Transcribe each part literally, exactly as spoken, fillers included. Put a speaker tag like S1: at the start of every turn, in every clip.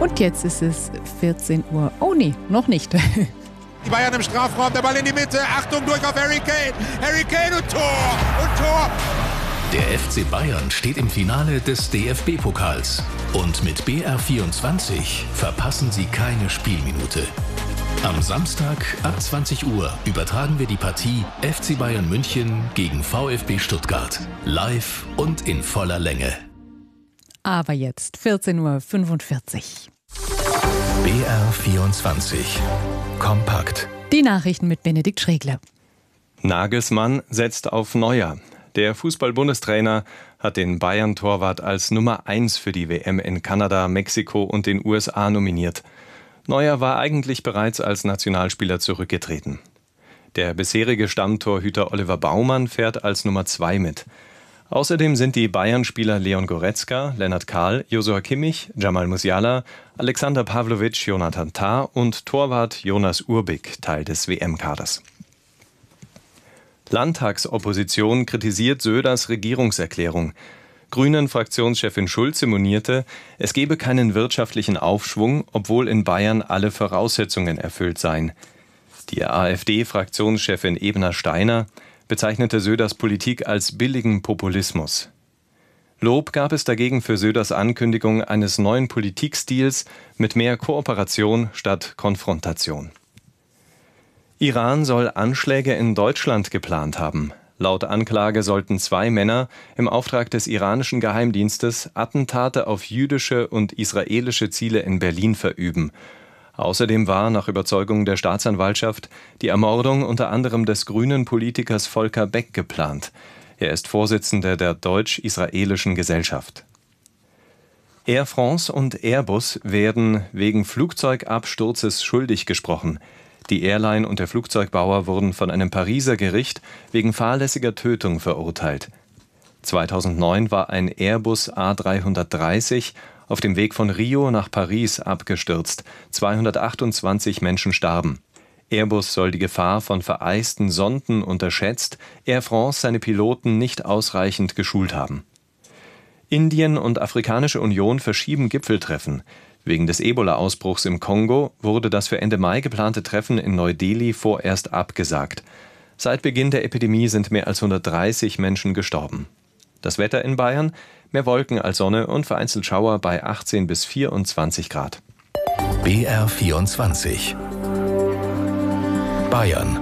S1: Und jetzt ist es vierzehn Uhr. Oh nee, noch nicht.
S2: Die Bayern im Strafraum, der Ball in die Mitte. Achtung, durch auf Harry Kane. Harry Kane und Tor. Und Tor.
S3: Der F C Bayern steht im Finale des D F B-Pokals. Und mit B R vierundzwanzig verpassen Sie keine Spielminute. Am Samstag ab zwanzig Uhr übertragen wir die Partie F C Bayern München gegen VfB Stuttgart. Live und in voller Länge.
S1: Aber jetzt vierzehn Uhr fünfundvierzig.
S3: B R vierundzwanzig. Kompakt.
S1: Die Nachrichten mit Benedikt Schregle.
S4: Nagelsmann setzt auf Neuer. Der Fußball-Bundestrainer hat den Bayern-Torwart als Nummer eins für die W M in Kanada, Mexiko und den U S A nominiert. Neuer war eigentlich bereits als Nationalspieler zurückgetreten. Der bisherige Stammtorhüter Oliver Baumann fährt als Nummer zwei mit. Außerdem sind die Bayern-Spieler Leon Goretzka, Lennart Kahl, Josua Kimmich, Jamal Musiala, Alexander Pavlovic, Jonathan Tah und Torwart Jonas Urbik Teil des W M-Kaders. Landtagsopposition kritisiert Söders Regierungserklärung. Grünen-Fraktionschefin Schulze monierte, es gebe keinen wirtschaftlichen Aufschwung, obwohl in Bayern alle Voraussetzungen erfüllt seien. Die AfD-Fraktionschefin Ebner-Steiner bezeichnete Söders Politik als billigen Populismus. Lob gab es dagegen für Söders Ankündigung eines neuen Politikstils mit mehr Kooperation statt Konfrontation. Iran soll Anschläge in Deutschland geplant haben. Laut Anklage sollten zwei Männer im Auftrag des iranischen Geheimdienstes Attentate auf jüdische und israelische Ziele in Berlin verüben. Außerdem war nach Überzeugung der Staatsanwaltschaft die Ermordung unter anderem des grünen Politikers Volker Beck geplant. Er ist Vorsitzender der Deutsch-Israelischen Gesellschaft. Air France und Airbus werden wegen Flugzeugabsturzes schuldig gesprochen. Die Airline und der Flugzeugbauer wurden von einem Pariser Gericht wegen fahrlässiger Tötung verurteilt. zweitausendneun war ein Airbus A dreihundertdreißig auf dem Weg von Rio nach Paris abgestürzt. zweihundertachtundzwanzig Menschen starben. Airbus soll die Gefahr von vereisten Sonden unterschätzt, Air France seine Piloten nicht ausreichend geschult haben. Indien und Afrikanische Union verschieben Gipfeltreffen. Wegen des Ebola-Ausbruchs im Kongo wurde das für Ende Mai geplante Treffen in Neu-Delhi vorerst abgesagt. Seit Beginn der Epidemie sind mehr als hundertdreißig Menschen gestorben. Das Wetter in Bayern: mehr Wolken als Sonne und vereinzelt Schauer bei achtzehn bis vierundzwanzig Grad.
S3: B R vierundzwanzig. Bayern.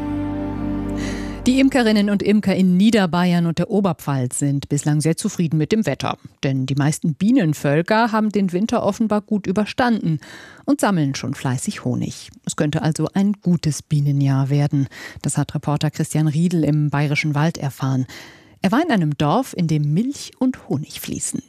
S1: Die Imkerinnen und Imker in Niederbayern und der Oberpfalz sind bislang sehr zufrieden mit dem Wetter. Denn die meisten Bienenvölker haben den Winter offenbar gut überstanden und sammeln schon fleißig Honig. Es könnte also ein gutes Bienenjahr werden. Das hat Reporter Christian Riedel im Bayerischen Wald erfahren. Er war in einem Dorf, in dem Milch und Honig fließen.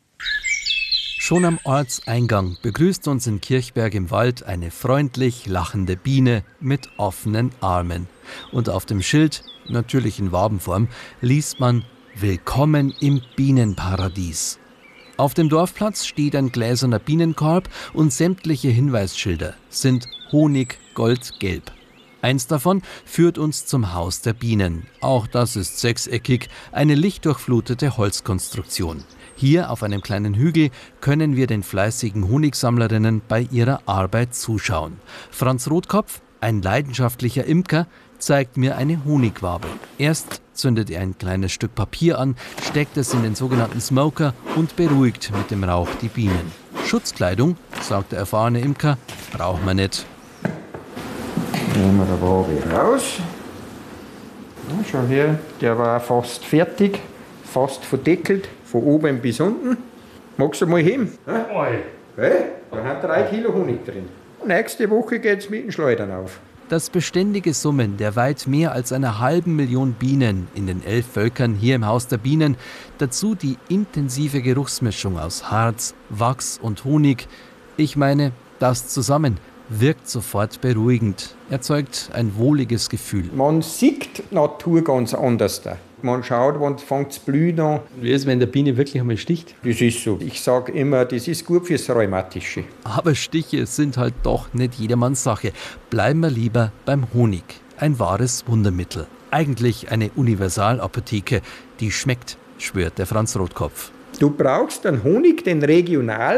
S5: Schon am Ortseingang begrüßt uns in Kirchberg im Wald eine freundlich lachende Biene mit offenen Armen. Und auf dem Schild, natürlich in Wabenform, liest man ¡Willkommen im Bienenparadies! Auf dem Dorfplatz steht ein gläserner Bienenkorb und sämtliche Hinweisschilder sind Honig-goldgelb. Eins davon führt uns zum Haus der Bienen. Auch das ist sechseckig, eine lichtdurchflutete Holzkonstruktion. Hier auf einem kleinen Hügel können wir den fleißigen Honigsammlerinnen bei ihrer Arbeit zuschauen. Franz Rotkopf, ein leidenschaftlicher Imker, zeigt mir eine Honigwabe. Erst zündet er ein kleines Stück Papier an, steckt es in den sogenannten Smoker und beruhigt mit dem Rauch die Bienen. Schutzkleidung, sagt der erfahrene Imker, braucht man nicht.
S6: Nehmen wir die Wabe raus. Ja, schau her, der war fast fertig, fast verdeckelt, von oben bis unten. Magst du mal heben? Hey? Hey? Da haben drei Kilo Honig drin. Nächste Woche geht's mit den Schleudern auf.
S5: Das beständige Summen der weit mehr als einer halben Million Bienen in den elf Völkern hier im Haus der Bienen, dazu die intensive Geruchsmischung aus Harz, Wachs und Honig. Ich meine, das zusammen wirkt sofort beruhigend, erzeugt ein wohliges Gefühl.
S6: Man sieht die Natur ganz anders da. Man schaut, wann fängt es blühen an.
S5: Wie ist es, wenn der Biene wirklich einmal sticht?
S6: Das ist so. Ich sage immer, das ist gut fürs Rheumatische.
S5: Aber Stiche sind halt doch nicht jedermanns Sache. Bleiben wir lieber beim Honig. Ein wahres Wundermittel. Eigentlich eine Universalapotheke. Die schmeckt, schwört der Franz Rotkopf.
S6: Du brauchst einen Honig, den regional